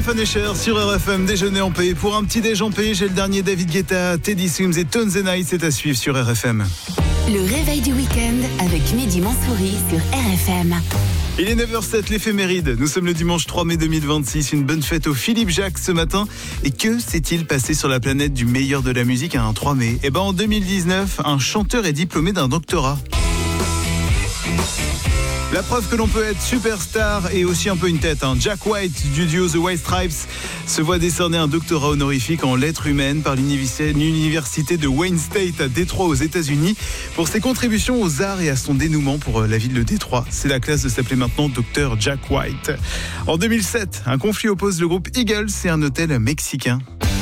Stéphane Escher sur RFM, déjeuner en paix. Pour un petit déj en paix, j'ai le dernier David Guetta, Teddy Swims et Tones and I, c'est à suivre sur RFM. Le réveil du week-end avec Mehdi Mansouri sur RFM. Il est 9h07, l'éphéméride. Nous sommes le dimanche 3 mai 2026. Une bonne fête au Philippe Jacques ce matin. Et que s'est-il passé sur la planète du meilleur de la musique un 3 mai ? En 2019, un chanteur est diplômé d'un doctorat. La preuve que l'on peut être superstar et aussi un peu une tête. Jack White du duo The White Stripes se voit décerner un doctorat honorifique en lettres humaines par l'université de Wayne State à Détroit aux États-Unis pour ses contributions aux arts et à son dénouement pour la ville de Détroit. C'est la classe de s'appeler maintenant Dr Jack White. En 2007, un conflit oppose le groupe Eagles et un hôtel mexicain.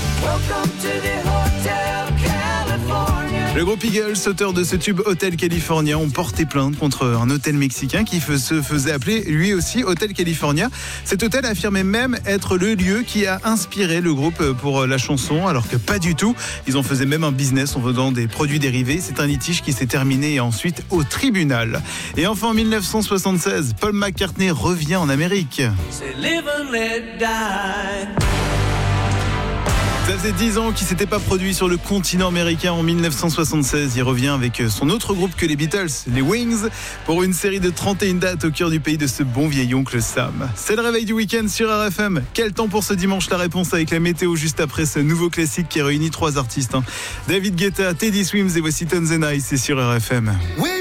Le groupe Eagles, auteur de ce tube Hotel California, ont porté plainte contre un hôtel mexicain qui se faisait appeler lui aussi Hotel California. Cet hôtel affirmait même être le lieu qui a inspiré le groupe pour la chanson, alors que pas du tout. Ils en faisaient même un business en vendant des produits dérivés. C'est un litige qui s'est terminé ensuite au tribunal. Et enfin en 1976, Paul McCartney revient en Amérique. Ça faisait 10 ans qu'il ne s'était pas produit sur le continent américain. En 1976, il revient avec son autre groupe que les Beatles, les Wings, pour une série de 31 dates au cœur du pays de ce bon vieil oncle Sam. C'est le réveil du week-end sur RFM. Quel temps pour ce dimanche ? La réponse avec la météo juste après ce nouveau classique qui réunit 3 artistes. David Guetta, Teddy Swims et voici Tones and I, c'est sur RFM. Oui.